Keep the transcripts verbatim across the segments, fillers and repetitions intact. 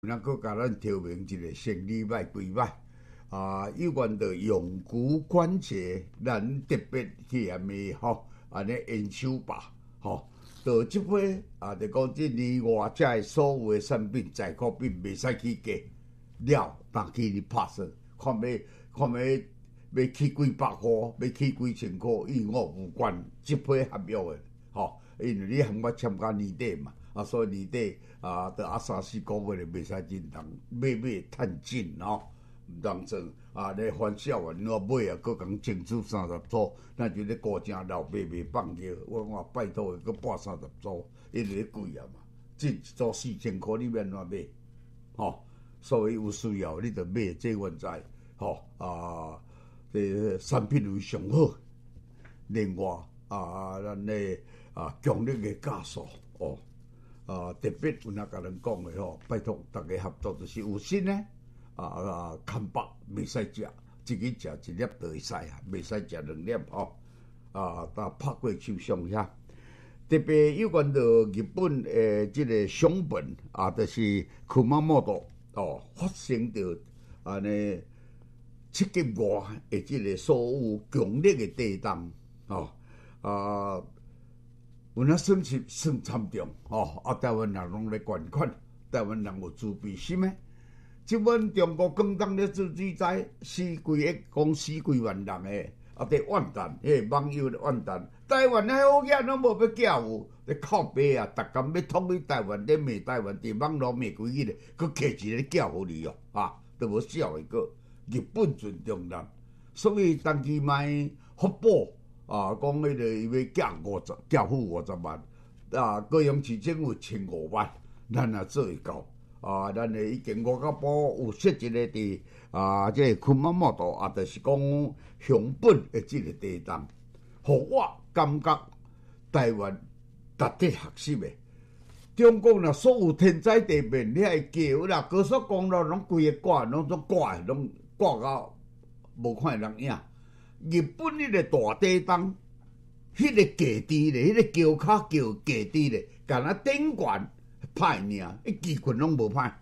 咱搁甲咱调明一个生理摆规摆啊，有关着用骨关节，咱特别去安尼吼，安尼研究吧，吼。到即回啊，就讲即年外遮诶所有诶产品、载货品袂使去加了，当去你拍算，看要看要要去几百箍，要去几千箍，与我无关，即批合约诶，吼，因为你和我参加年底嘛。啊，所以年底啊，到啊三四个月就袂使真通买买趁钱哦，毋当真啊！你欢笑啊，你话买啊，搁讲争取三十组，咱就咧高正老爸袂放叫，我我拜托伊搁拨三十组，因为贵啊嘛，这一组四千箍你免怎买？吼、哦，所以有需要你着买，这阮知，吼、哦、啊，这产品为上好，另外啊，咱咧啊强力嘅加速哦。啊，特别有哪甲人讲的吼，拜托大家合作就是有心呢。啊啊，看饱袂使食，一个食一粒就会使啊，袂使食两粒吼。啊，搭拍过手上遐，特别有关着日本诶，即个熊本啊，就是库马莫多哦，发生着安尼七级外诶，即个所有强烈诶地震哦啊。有那损失算惨重哦！啊，台湾人拢咧捐款，台湾人有自卑心诶。即阮中国广东咧自治灾，死几个讲死几万人诶，啊，伫怨叹，迄个网友咧怨叹，台湾迄好囝拢无要教有，咧靠背啊，逐工要统一台湾，咧骂台湾，伫网络骂几日咧，佮摕一个教互你哦，啊，都无笑诶个。日本尊重咱，所以当期卖福报。啊，讲迄个伊要寄五十，寄付五十万，啊，高雄市政府千五万，咱也做会到。啊，咱诶已经外交部有设一个伫啊，即个昆马莫道啊，就是讲熊本诶即个地震，互我感觉台湾值得学习诶。中国若所有天灾地变，你爱桥啦、高速公路拢规个挂，拢总挂，拢挂到无看人影。日本迄个大地震，迄个价值咧，迄个桥卡桥价值咧，干那顶悬歹尔，一基群拢无歹。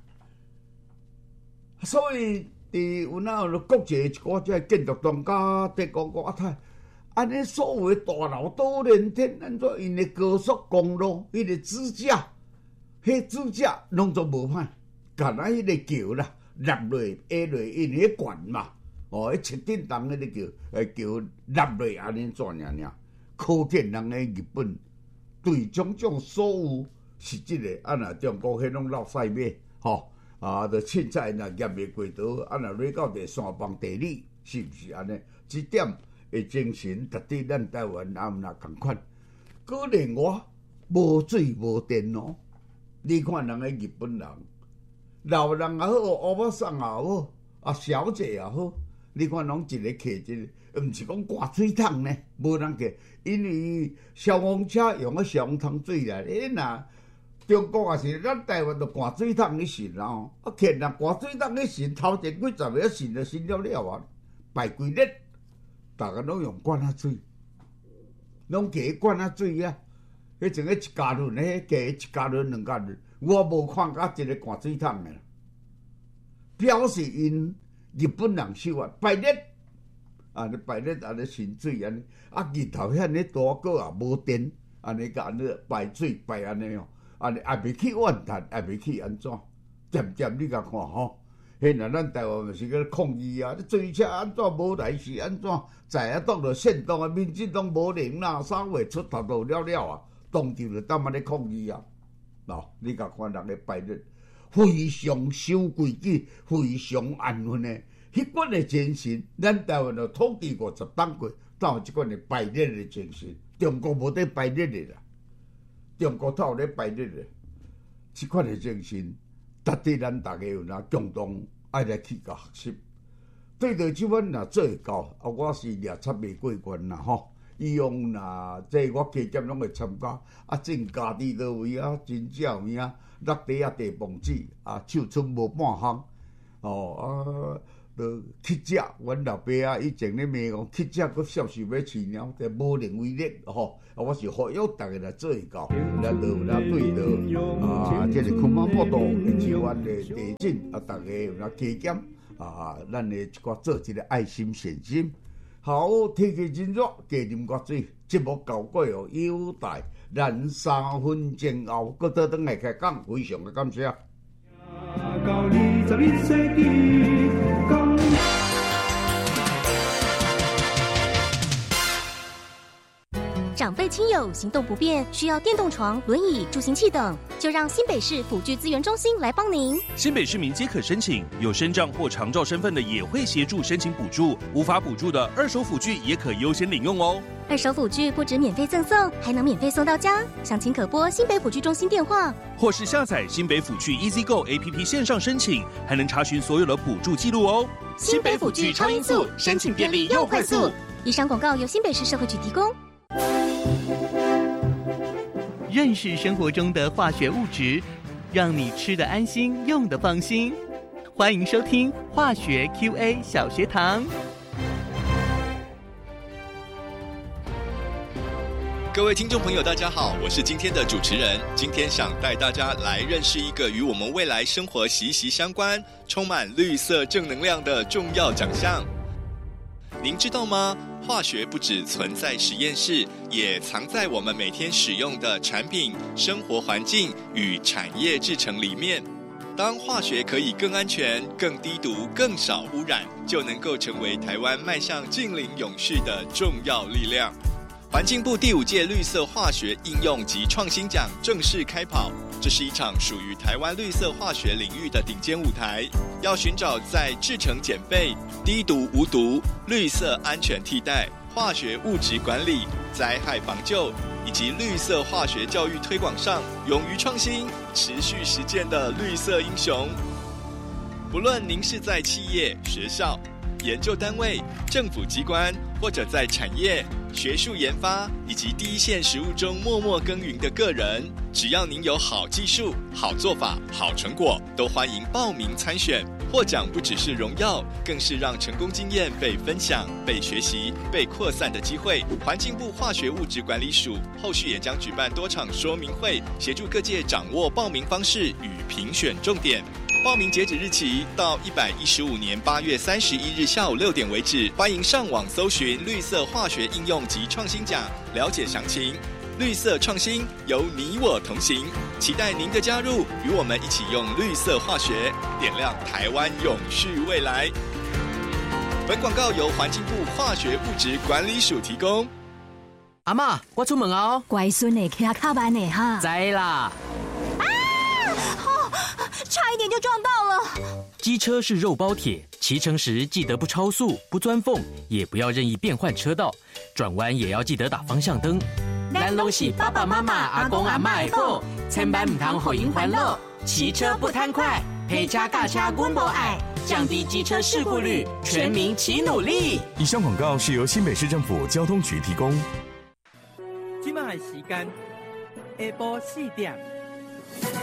所以伫有哪有国际一个即建筑专家伫讲讲啊，太安尼所有的大楼都连天，安怎因的高速公路迄个支架，迄支架拢做无歹，干那迄个桥啦，落落下落因迄悬嘛。哦，迄七点重迄个叫诶叫落落安尼怎样样？可见人诶日本对种种所有是即、这个，啊若中国迄种落西马，吼、哦、啊，着凊彩若业未过倒，啊若落到第三邦地理，是毋是安尼？即点诶精神，值得咱台湾也毋若共款。个另外无水无电哦，你看人诶日本人，老人也好，欧巴桑也好，啊小姐也好。你看，拢一个客一个，毋是讲挂水桶呢，无人客，因为消防车用个消防桶水来，诶若中国也是，咱台湾就挂水桶去神哦，啊，客人挂水桶去神，头前几十个神就神了了啊，排几日，大家拢用管啊水，拢加管啊水啊，迄种个一家轮咧，加一家轮两家轮，我无看过一个挂水桶的，表示因。日本人手啊，排列啊，你排列安尼神水安尼，啊日头遐尼大个啊，无电，安尼甲安尼排水排安尼哦，安尼也袂去怨叹，也袂去安怎，渐渐你甲看吼，现在咱台湾是个抗议啊，你水车安怎无来是安怎，在啊当着县党啊，民进党无灵啦，三月出头就了了啊，当场就当安尼抗议啊，喏，你甲看人咧排列。非常守规矩，非常安分的，迄款的精神，咱台湾就统治五十党过，才有即款的排列的精神。中国无得排列的啦，中国才有咧排列的，即款的精神，值得咱大家有哪共同爱来去甲学习。对着即款若做会到，啊，我是掠插未过关啦吼。伊用若即我加减拢会参加，啊，正家己倒位啊，真正名。落地啊，地磅子啊，手剩无半项哦啊， 都乞食，阮老爸啊以前咧骂讲乞食，佫销售要饲猫，这无能为力吼。啊，我是呼吁大家来做一个，咱就有来对着啊，这个昆马步道的台湾的地震啊，大家有来加减啊，咱的一个做一个爱心善心。好，天气真热，加啉热水。节目到过哦，优待咱三分钟后，搁倒转来开讲，非常的感谢。 长辈亲友行动不便，需要电动床、轮椅、助行器等，就让新北市辅具资源中心来帮您。 新北市民皆可申请，有身障或长照身份的也会协助申请补助，无法补助的二手辅具也可优先领用哦。 二手辅具不止免费赠送，还能免费送到家。详情可拨新北辅具中心电话， 或是下载新北辅具 EasyGo A P P 线上申请，还能查询所有的补助记录哦。 新北辅具超音速，申请便利又快速。以上广告由新北市社会局提供。 认识生活中的化学物质，让你吃得安心，用得放心。欢迎收听化学 Q A 小学堂。 各位听众朋友大家好，我是今天的主持人。今天想带大家来认识一个与我们未来生活息息相关、充满绿色正能量的重要奖项。您知道吗？化学不只存在实验室，也藏在我们每天使用的产品、生活环境与产业制成里面。当化学可以更安全、更低毒、更少污染，就能够成为台湾迈向净零永续的重要力量。环境部第五届绿色化学应用及创新奖正式开跑，这是一场属于台湾绿色化学领域的顶尖舞台，要寻找在制成减废、低毒无毒、绿色安全替代、化学物质管理、灾害防救以及绿色化学教育推广上勇于创新、持续实践的绿色英雄。不论您是在企业、学校、研究单位、政府机关，或者在产业、学术研发以及第一线实务中默默耕耘的个人，只要您有好技术、好做法、好成果，都欢迎报名参选。获奖不只是荣耀，更是让成功经验被分享、被学习、被扩散的机会。环境部化学物质管理署后续也将举办多场说明会，协助各界掌握报名方式与评选重点。报名截止日期到一百一十五年八月三十一日下午六点为止，欢迎上网搜寻绿色化学应用及创新奖，了解详情。绿色创新由你我同行，期待您的加入，与我们一起用绿色化学点亮台湾永续未来。本广告由环境部化学物质管理署提供。 阿嬷，我出门哦。 乖孙的，骑较慢的哈。 知啦。 啊！哦，差一点就撞到了。 机车是肉包铁，骑乘时记得不超速、不钻缝，也不要任意变换车道，转弯也要记得打方向灯。咱拢是爸爸妈妈、阿公阿嬷的宝，千万唔通互因烦恼。骑车不贪快，陪车驾车阮无爱，降低机车事故率，全民齐努力。 以上广告是由新北市政府交通局提供。 现在时间下晡四点。